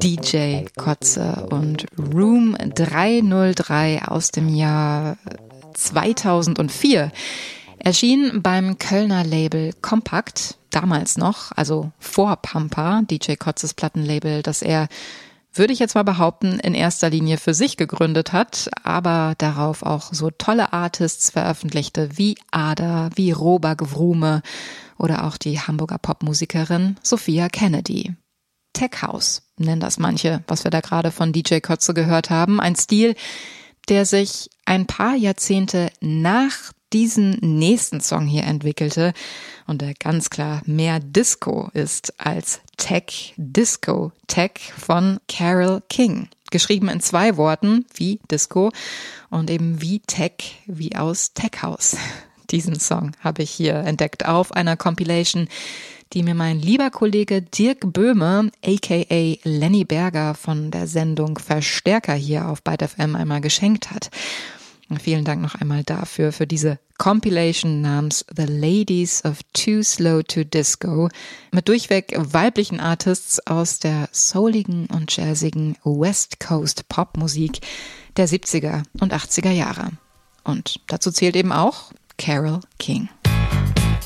DJ Koze und Room 303 aus dem Jahr 2004 erschien beim Kölner Label Kompakt, damals noch, also vor Pampa, DJ Kozes Plattenlabel, das er, würde ich jetzt mal behaupten, in erster Linie für sich gegründet hat, aber darauf auch so tolle Artists veröffentlichte wie Ada, wie Robert Gewrume oder auch die Hamburger Popmusikerin Sophia Kennedy. Tech House nennen das manche, was wir da gerade von DJ Koze gehört haben. Ein Stil, der sich ein paar Jahrzehnte nach diesen nächsten Song hier entwickelte und der ganz klar mehr Disco ist als Tech. Disco Tech von Carole King. Geschrieben in 2 Worten, wie Disco und eben wie Tech, wie aus Tech House. Diesen Song habe ich hier entdeckt auf einer Compilation, die mir mein lieber Kollege Dirk Böhme, aka Lenny Berger von der Sendung Verstärker hier auf Byte FM einmal geschenkt hat. Vielen Dank noch einmal dafür, für diese Compilation namens The Ladies of Too Slow to Disco mit durchweg weiblichen Artists aus der souligen und jazzigen West Coast Popmusik der 70er und 80er Jahre. Und dazu zählt eben auch Carole King.